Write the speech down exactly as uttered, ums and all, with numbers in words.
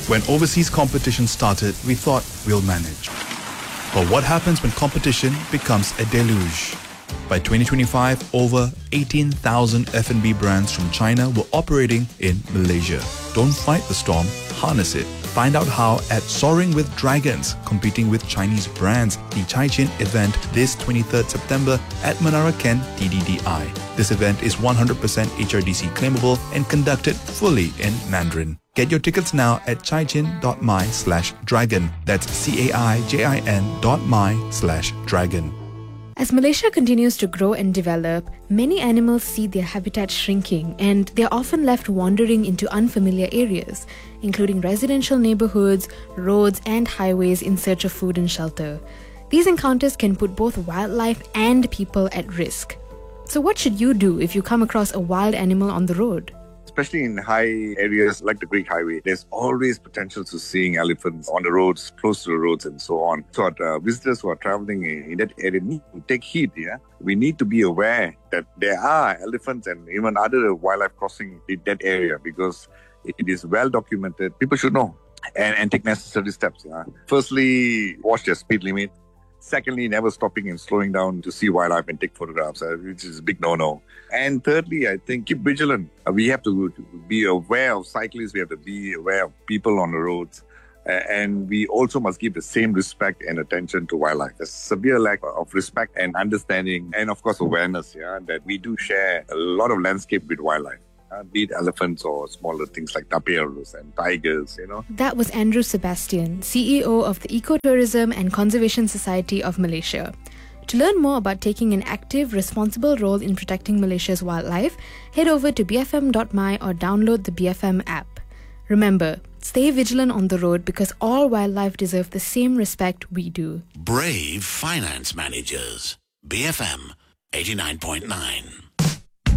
When overseas competition started, we thought we'll manage. But what happens when competition becomes a deluge? By twenty twenty-five, over eighteen thousand F and B brands from China were operating in Malaysia. Don't fight the storm, harness it. Find out how at Soaring with Dragons, competing with Chinese brands, the Caichin event this twenty-third September at Menara Ken T D D I. This event is one hundred percent H R D C claimable and conducted fully in Mandarin. Get your tickets now at caichin.my slash dragon. That's C-A-I-J-I-N dot my slash dragon. As Malaysia continues to grow and develop, many animals see their habitat shrinking and they're often left wandering into unfamiliar areas, including residential neighborhoods, roads and highways in search of food and shelter. These encounters can put both wildlife and people at risk. So what should you do if you come across a wild animal on the road? Especially in high areas like the Greek Highway, there's always potential to seeing elephants on the roads, close to the roads and so on. So uh, visitors who are traveling in, in that area need to take heed. Yeah, we need to be aware that there are elephants and even other wildlife crossing in that area because it is well documented. People should know and, and take necessary steps. Yeah? Firstly, watch their speed limit. Secondly, never stopping and slowing down to see wildlife and take photographs, uh, which is a big no-no. And thirdly, I think keep vigilant. Uh, we have to, to be aware of cyclists. We have to be aware of people on the roads. Uh, and we also must give the same respect and attention to wildlife. There's severe lack of respect and understanding and, of course, awareness yeah, that we do share a lot of landscape with wildlife. Uh, be it elephants or smaller things like tapirs and tigers, you know. That was Andrew Sebastian, C E O of the Ecotourism and Conservation Society of Malaysia. To learn more about taking an active, responsible role in protecting Malaysia's wildlife, head over to b f m dot my or download the B F M app. Remember, stay vigilant on the road because all wildlife deserve the same respect we do. Brave Finance Managers, B F M eighty-nine point nine.